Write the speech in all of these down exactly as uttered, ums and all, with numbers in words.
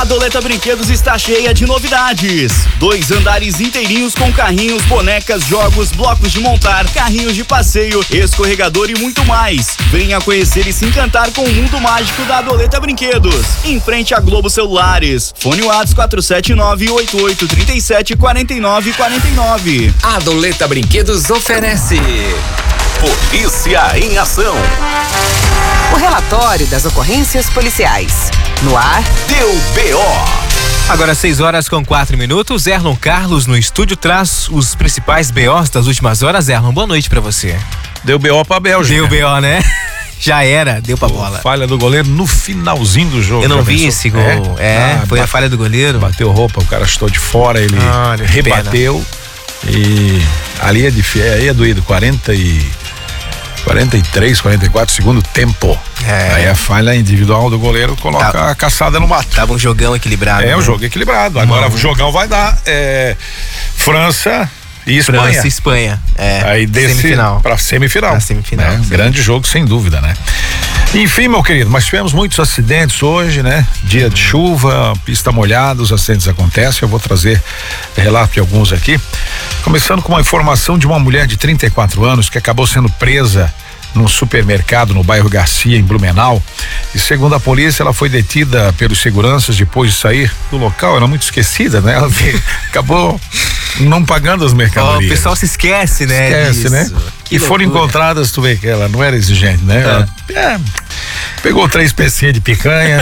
Doleta Brinquedos está cheia de novidades. Dois andares inteirinhos com carrinhos, bonecas, jogos, blocos de montar, carrinhos de passeio, escorregador e muito mais. Venha conhecer e se encantar com o mundo mágico da Doleta Brinquedos. Em frente a Globo Celulares. Fone WhatsApp quatro sete nove, oito oito três sete, quatro nove quatro nove. A Doleta Brinquedos oferece Polícia em Ação. O relatório das ocorrências policiais. No ar, Deu B O. Agora seis horas com quatro minutos. Erlon Carlos no estúdio traz os principais B Os das últimas horas. Erlon, boa noite pra você. Deu B O pra Bélgica. Deu B O, né? Já era, deu pra Pô, bola. Falha do goleiro no finalzinho do jogo. Eu não vi pensou? esse gol. É, é ah, foi bate, a falha do goleiro. Bateu roupa, o cara chutou de fora, ele ah, rebateu. E ali é difícil, aí é doído. quarenta e quarenta e três, quarenta e quatro segundo tempo. É. Aí a falha individual do goleiro coloca tá. a caçada no mato. Tava um jogão equilibrado. É, né? um jogo equilibrado. Agora o jogão vai dar é, França e Espanha. França e Espanha. É. Aí desse semifinal. pra semifinal. Pra semifinal. Né? Grande jogo, sem dúvida, né? Enfim, meu querido, mas tivemos muitos acidentes hoje, né? Dia de chuva, pista molhada, os acidentes acontecem. Eu vou trazer relato de alguns aqui. Começando com uma informação de uma mulher de trinta e quatro anos que acabou sendo presa num supermercado no bairro Garcia, em Blumenau. E segundo a polícia, ela foi detida pelos seguranças depois de sair do local. Era muito esquecida, né? Ela acabou não pagando as mercadorias. Oh, o pessoal se esquece, né? Esquece, disso. né? Que e foram loucura. encontradas, tu vê que ela não era exigente, né? Ela, é, pegou três pecinhas de picanha.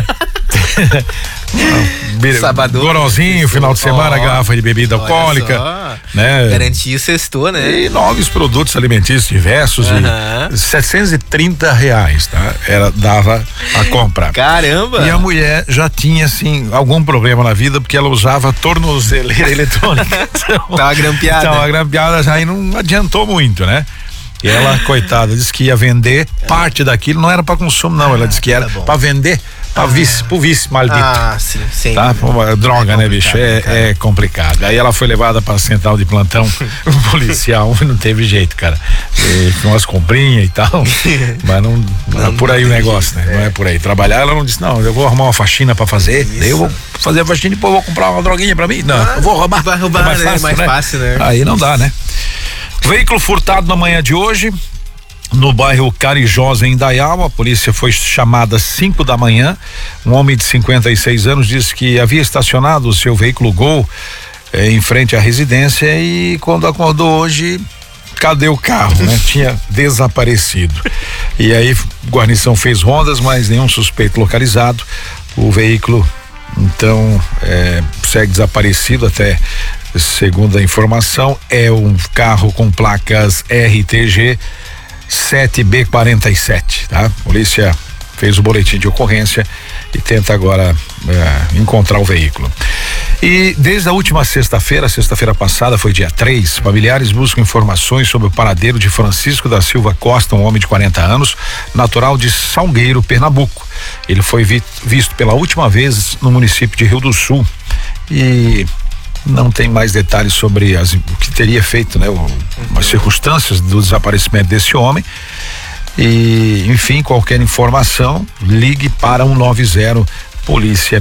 Sabadão. Gorãozinho, final de semana, oh, garrafa de bebida alcoólica, né? Garantia sextou, né? E novos produtos alimentícios diversos, uhum. e setecentos e trinta reais, tá? Era, dava a compra. Caramba! E a mulher já tinha, assim, algum problema na vida, porque ela usava tornozeleira eletrônica. Então, tava grampeada. Tava grampeada já e não adiantou muito, né? E ela, coitada, disse que ia vender parte daquilo, não era para consumo, não. Ela disse que era para vender pra ah. vice, pro vice maldito. Ah, sim, sim. Tá? Uma droga, é né, bicho? É, é complicado. Aí ela foi levada pra central de plantão policial e não teve jeito, cara. E, com umas comprinhas e tal. Mas não, não, não é por aí o negócio, né? É. Não é por aí. Trabalhar, ela não disse, não, eu vou arrumar uma faxina pra fazer. Isso. Daí eu vou fazer a faxina e depois eu vou comprar uma droguinha pra mim. Não, ah, eu vou roubar. Vai roubar, é mais, né? fácil, mais né? fácil, né? Aí não dá, né? Veículo furtado na manhã de hoje, no bairro Carijosa, em Indaial. A polícia foi chamada às cinco da manhã. Um homem de cinquenta e seis anos disse que havia estacionado o seu veículo Gol eh, em frente à residência e quando acordou hoje, cadê o carro, né? Tinha desaparecido. E aí, guarnição fez rondas, mas nenhum suspeito localizado. O veículo, então, eh, segue desaparecido até, segundo a informação, é um carro com placas R T G sete B quarenta e sete, tá? Polícia fez o boletim de ocorrência e tenta agora é, encontrar o veículo. E desde a última sexta-feira, sexta-feira passada, foi dia três, familiares buscam informações sobre o paradeiro de Francisco da Silva Costa, um homem de quarenta anos, natural de Salgueiro, Pernambuco. Ele foi vi, visto pela última vez no município de Rio do Sul e não tem mais detalhes sobre as, o que teria feito, né? O, as circunstâncias do desaparecimento desse homem. E, enfim, qualquer informação, ligue para um nove zero Polícia